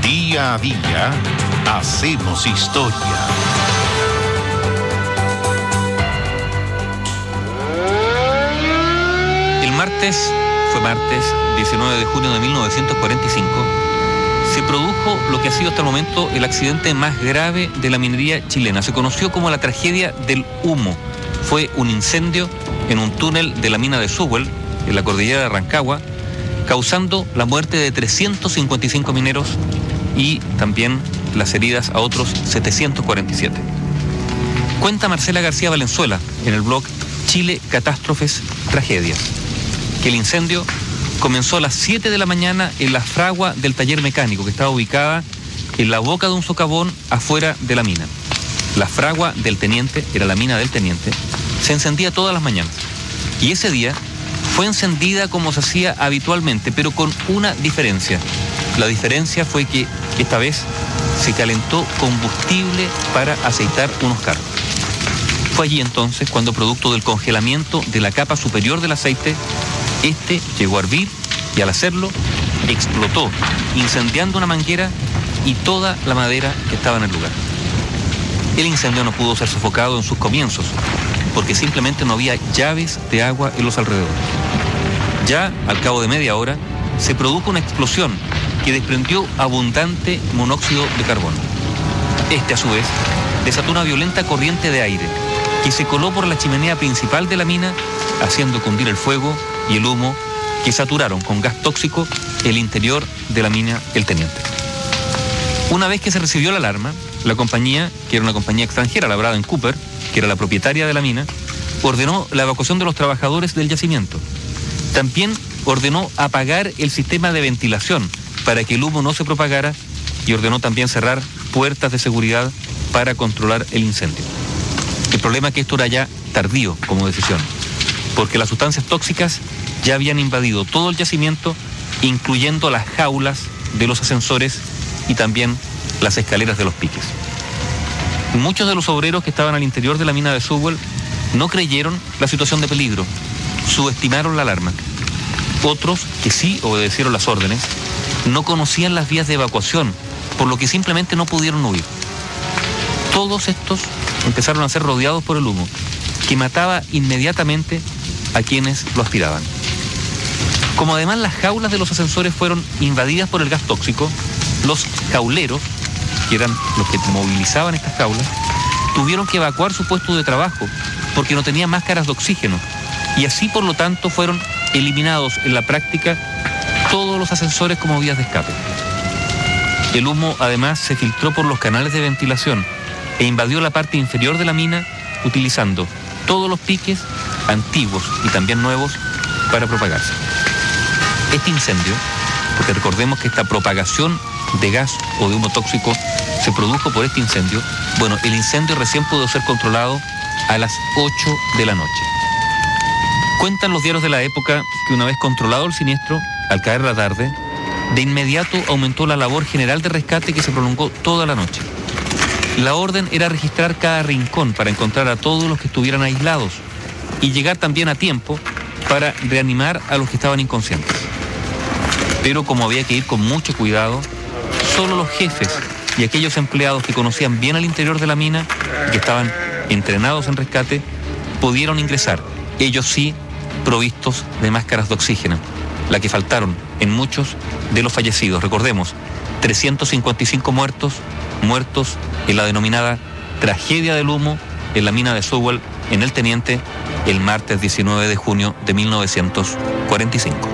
Día a día hacemos historia. Fue martes 19 de junio de 1945, se produjo lo que ha sido hasta el momento el accidente más grave de la minería chilena. Se conoció como la tragedia del humo. Fue un incendio en un túnel de la mina de Sewell, en la cordillera de Rancagua, causando la muerte de 355 mineros y también las heridas a otros 747. Cuenta Marcela García Valenzuela en el blog Chile Catástrofes Tragedias que el incendio comenzó a las 7 de la mañana en la fragua del taller mecánico, que estaba ubicada en la boca de un socavón afuera de la mina. La fragua del teniente, era la mina del teniente, se encendía todas las mañanas. Y ese día fue encendida como se hacía habitualmente, pero con una diferencia. La diferencia fue que esta vez se calentó combustible para aceitar unos carros. Fue allí entonces cuando, producto del congelamiento de la capa superior del aceite, este llegó a hervir y al hacerlo explotó, incendiando una manguera y toda la madera que estaba en el lugar. El incendio no pudo ser sofocado en sus comienzos, porque simplemente no había llaves de agua en los alrededores. Ya al cabo de media hora se produjo una explosión que desprendió abundante monóxido de carbono. Este, a su vez, desató una violenta corriente de aire que se coló por la chimenea principal de la mina, haciendo cundir el fuego y el humo que saturaron con gas tóxico el interior de la mina El Teniente. Una vez que se recibió la alarma, la compañía, que era una compañía extranjera labrada en Cooper, que era la propietaria de la mina, ordenó la evacuación de los trabajadores del yacimiento. También ordenó apagar el sistema de ventilación para que el humo no se propagara y ordenó también cerrar puertas de seguridad para controlar el incendio. El problema es que esto era ya tardío como decisión, porque las sustancias tóxicas ya habían invadido todo el yacimiento, incluyendo las jaulas de los ascensores y también las escaleras de los piques. Muchos de los obreros que estaban al interior de la mina de Sewell no creyeron la situación de peligro, subestimaron la alarma. Otros, que sí obedecieron las órdenes, no conocían las vías de evacuación, por lo que simplemente no pudieron huir. Todos estos empezaron a ser rodeados por el humo, que mataba inmediatamente a quienes lo aspiraban. Como además las jaulas de los ascensores fueron invadidas por el gas tóxico, los jauleros, que eran los que movilizaban estas jaulas, tuvieron que evacuar su puesto de trabajo porque no tenían máscaras de oxígeno, y así por lo tanto fueron eliminados en la práctica todos los ascensores como vías de escape. El humo además se filtró por los canales de ventilación e invadió la parte inferior de la mina, utilizando todos los piques antiguos y también nuevos para propagarse. Este incendio, porque recordemos que esta propagación de gas o de humo tóxico se produjo por este incendio, bueno, el incendio recién pudo ser controlado a las 8 de la noche. Cuentan los diarios de la época que una vez controlado el siniestro, al caer la tarde, de inmediato aumentó la labor general de rescate que se prolongó toda la noche. La orden era registrar cada rincón para encontrar a todos los que estuvieran aislados y llegar también a tiempo para reanimar a los que estaban inconscientes. Pero como había que ir con mucho cuidado, solo los jefes y aquellos empleados que conocían bien el interior de la mina y que estaban entrenados en rescate pudieron ingresar, ellos sí provistos de máscaras de oxígeno, la que faltaron en muchos de los fallecidos. Recordemos, 355 muertos en la denominada tragedia del humo en la mina de Sewell, en El Teniente, el martes 19 de junio de 1945.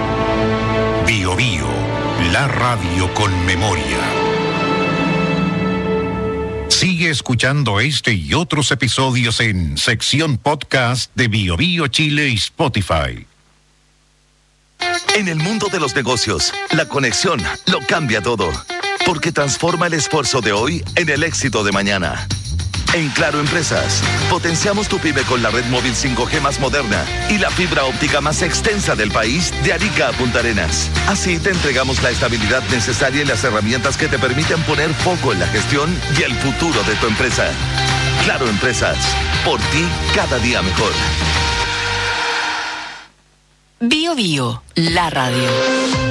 Bio Bio, la radio con memoria. Sigue escuchando este y otros episodios en sección podcast de Bio Bio Chile y Spotify. En el mundo de los negocios, la conexión lo cambia todo, porque transforma el esfuerzo de hoy en el éxito de mañana. En Claro Empresas, potenciamos tu pyme con la red móvil 5G más moderna y la fibra óptica más extensa del país, de Arica a Punta Arenas. Así te entregamos la estabilidad necesaria y las herramientas que te permiten poner foco en la gestión y el futuro de tu empresa. Claro Empresas, por ti cada día mejor. Bio Bio, la radio.